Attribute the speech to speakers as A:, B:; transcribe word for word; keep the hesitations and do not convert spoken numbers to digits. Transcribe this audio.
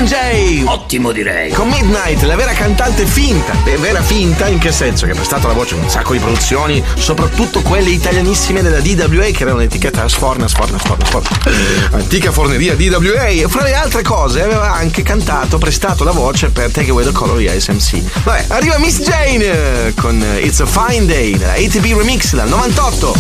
A: John Jay.
B: Ottimo, direi.
A: Con Midnight, la vera cantante finta. Beh, vera finta in che senso? Che ha prestato la voce a un sacco di produzioni, soprattutto quelle italianissime della D W A, che era un'etichetta sforna, sforna, sforna, sforna. Antica forneria D W A. Fra le altre cose aveva anche cantato, prestato la voce per Take Away the Color di S M C. Vabbè, arriva Miss Jane con It's a Fine Day, nella A T B Remix dal novantotto.